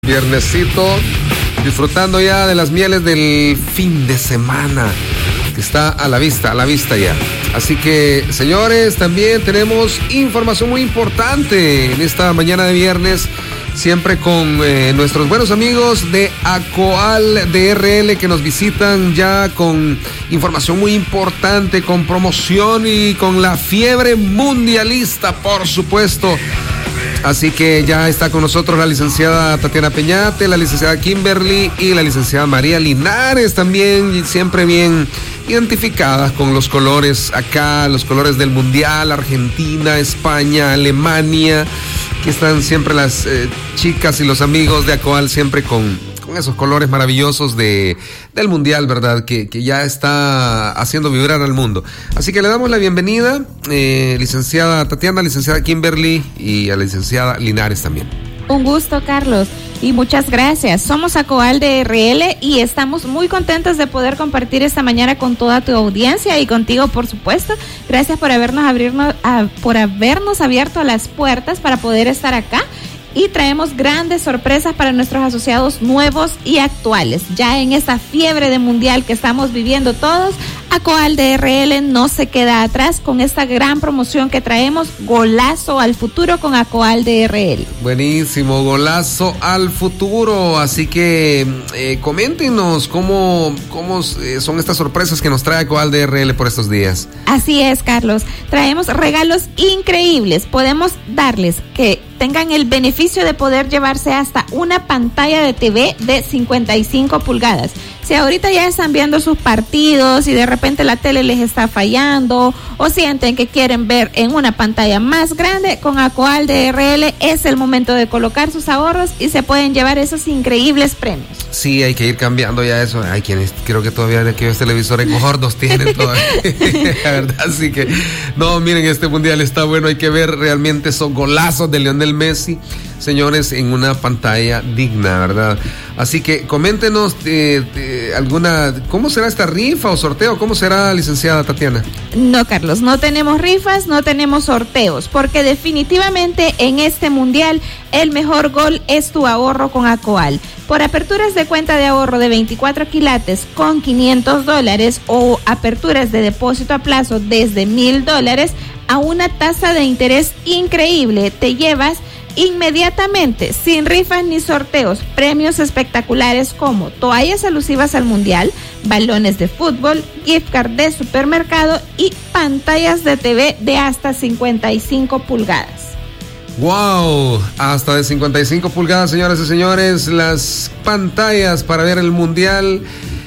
Viernesito, disfrutando ya de las mieles del fin de semana, que está a la vista ya. Así que, señores, también tenemos información muy importante en esta mañana de viernes, siempre con nuestros buenos amigos de Acoal DRL, que nos visitan ya con información muy importante, con promoción y con la fiebre mundialista, por supuesto. Así que ya está con nosotros la licenciada Tatiana Peñate, la licenciada Kimberly y la licenciada María Linares, también siempre bien identificadas con los colores acá, los colores del Mundial, Argentina, España, Alemania. Aquí están siempre las chicas y los amigos de Acoal, siempre con esos colores maravillosos del Mundial, ¿verdad? Que ya está haciendo vibrar al mundo. Así que le damos la bienvenida, licenciada Tatiana, licenciada Kimberly y a la licenciada Linares también. Un gusto, Carlos, y muchas gracias. Somos Acoal DRL y estamos muy contentos de poder compartir esta mañana con toda tu audiencia y contigo, por supuesto. Gracias por habernos abierto las puertas para poder estar acá. Y traemos grandes sorpresas para nuestros asociados nuevos y actuales. Ya en esta fiebre de mundial que estamos viviendo todos, Acoal DRL no se queda atrás con esta gran promoción que traemos, Golazo al Futuro con Acoal DRL. Buenísimo, Golazo al Futuro. Así que coméntenos cómo son estas sorpresas que nos trae Acoal DRL por estos días. Así es, Carlos. Traemos regalos increíbles. Podemos darles que tengan el beneficio de poder llevarse hasta una pantalla de TV de 55 pulgadas. Si ahorita ya están viendo sus partidos y de repente la tele les está fallando o sienten que quieren ver en una pantalla más grande, con Acoal DRL es el momento de colocar sus ahorros y se pueden llevar esos increíbles premios. Sí, hay que ir cambiando ya eso. Hay quienes creo que todavía de aquellos televisores gordos tienen todavía. La verdad, así que no, miren, este mundial está bueno. Hay que ver realmente esos golazos de Lionel Messi, señores, en una pantalla digna, ¿verdad? Así que coméntenos ¿cómo será esta rifa o sorteo? ¿Cómo será, licenciada Tatiana? No, Carlos, no tenemos rifas, no tenemos sorteos, porque definitivamente en este mundial el mejor gol es tu ahorro con Acoal. Por aperturas de cuenta de ahorro de 24 quilates con $500 o aperturas de depósito a plazo desde $1,000 a una tasa de interés increíble, te llevas inmediatamente, sin rifas ni sorteos, premios espectaculares como toallas alusivas al mundial, balones de fútbol, gift card de supermercado y pantallas de TV de hasta 55 pulgadas. ¡Wow! Hasta de 55 pulgadas, señoras y señores, las pantallas para ver el mundial.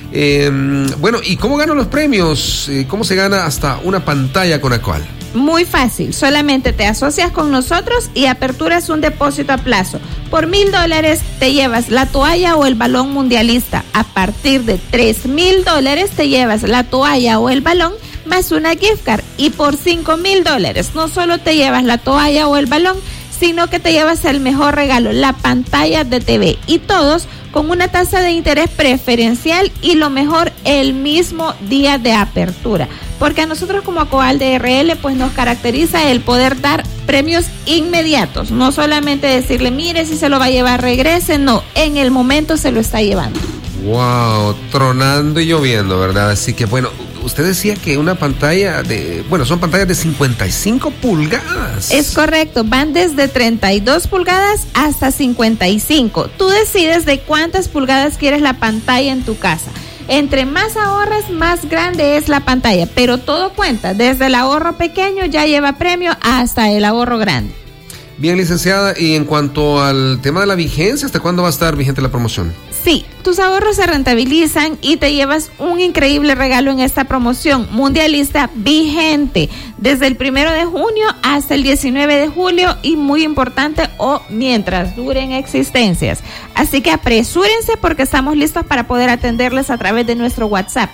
Bueno, ¿y cómo ganan los premios? ¿Cómo se gana hasta una pantalla con Acoal? Muy fácil, solamente te asocias con nosotros y aperturas un depósito a plazo. Por $1,000 te llevas la toalla o el balón mundialista. A partir de $3,000 te llevas la toalla o el balón más una gift card. Y por $5,000 no solo te llevas la toalla o el balón, sino que te llevas el mejor regalo, la pantalla de TV. Y todos con una tasa de interés preferencial y lo mejor, el mismo día de apertura. Porque a nosotros como Acoal DRL pues nos caracteriza el poder dar premios inmediatos. No solamente decirle, mire, si se lo va a llevar, regrese. No, en el momento se lo está llevando. Wow, tronando y lloviendo, ¿verdad? Así que bueno, usted decía que una pantalla son pantallas de 55 pulgadas. Es correcto, van desde 32 pulgadas hasta 55. Tú decides de cuántas pulgadas quieres la pantalla en tu casa. Entre más ahorras, más grande es la pantalla, pero todo cuenta, desde el ahorro pequeño ya lleva premio hasta el ahorro grande. Bien, licenciada, y en cuanto al tema de la vigencia, ¿hasta cuándo va a estar vigente la promoción? Sí, tus ahorros se rentabilizan y te llevas un increíble regalo en esta promoción mundialista vigente desde el 1 de junio hasta el 19 de julio y muy importante, mientras duren existencias. Así que apresúrense porque estamos listos para poder atenderles a través de nuestro WhatsApp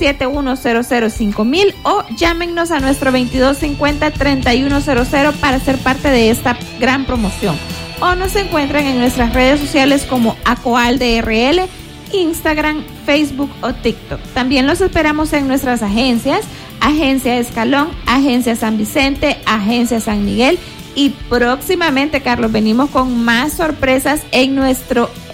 71005000 o llámenos a nuestro 2250-3100 para ser parte de esta gran promoción. O nos encuentran en nuestras redes sociales como Acoal DRL, Instagram, Facebook o TikTok. También los esperamos en nuestras agencias, Agencia Escalón, Agencia San Vicente, Agencia San Miguel y próximamente, Carlos, venimos con más sorpresas en nuestro